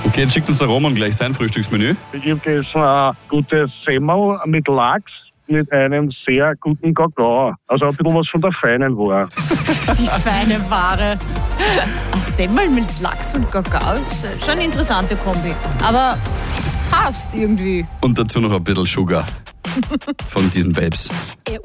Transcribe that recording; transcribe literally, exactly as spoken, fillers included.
Okay, jetzt schickt uns der Roman gleich sein Frühstücksmenü. Ich habe gegessen eine gute Semmel mit Lachs mit einem sehr guten Kakao. Also ein bisschen was von der feinen Ware. Die feine Ware. Ein Semmel mit Lachs und Kakao ist schon eine interessante Kombi. Aber passt irgendwie. Und dazu noch ein bisschen Sugar von diesen Babes. It